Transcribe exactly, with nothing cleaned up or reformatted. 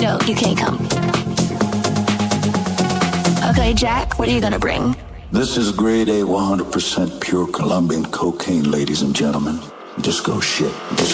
Joe, you can't come. Okay, Jack, what are you gonna bring? This is grade A, one hundred percent pure Colombian cocaine, ladies and gentlemen. Disco shit.